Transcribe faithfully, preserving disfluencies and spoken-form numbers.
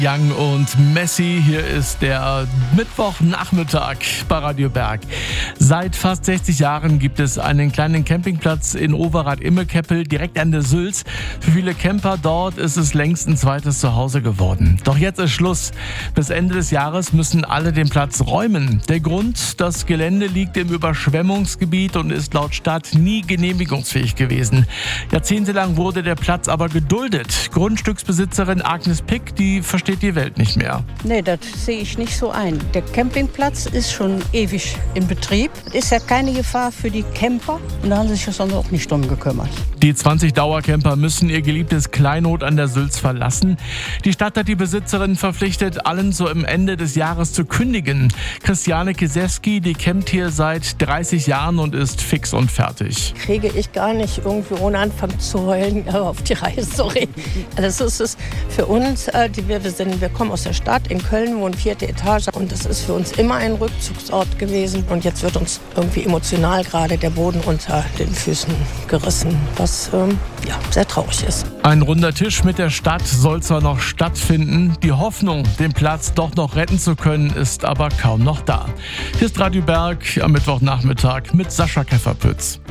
Young und Messi, hier ist der Mittwochnachmittag bei Radio Berg. Seit fast sechzig Jahren gibt es einen kleinen Campingplatz in Overath-Immekeppel direkt an der Sülz. Für viele Camper dort ist es längst ein zweites Zuhause geworden. Doch jetzt ist Schluss. Bis Ende des Jahres müssen alle den Platz räumen. Der Grund, das Gelände liegt im Überschwemmungsgebiet und ist laut Stadt nie genehmigungsfähig gewesen. Jahrzehntelang wurde der Platz aber geduldet. Grundstücksbesitzerin Agnes Pick, die versteht die Welt nicht mehr. Nee, das sehe ich nicht so ein. Der Campingplatz ist schon ewig in Betrieb. Es ist ja keine Gefahr für die Camper und da haben sie sich sonst auch nicht drum gekümmert. Die zwanzig Dauercamper müssen ihr geliebtes Kleinod an der Sülz verlassen. Die Stadt hat die Besitzerin verpflichtet, allen so im Ende des Jahres zu kündigen. Christiane Kisewski, die campt hier seit dreißig Jahren und ist fix und fertig. Kriege ich gar nicht irgendwie ohne Anfangen zu heulen auf die Reihe, sorry. Also das ist für uns, die wir sind Wir kommen aus der Stadt, in Köln, wohnen vierte Etage und das ist für uns immer ein Rückzugsort gewesen. Und jetzt wird uns irgendwie emotional gerade der Boden unter den Füßen gerissen, was ähm, ja, sehr traurig ist. Ein runder Tisch mit der Stadt soll zwar noch stattfinden, die Hoffnung, den Platz doch noch retten zu können, ist aber kaum noch da. Hier ist Radio Berg am Mittwochnachmittag mit Sascha Käferpütz.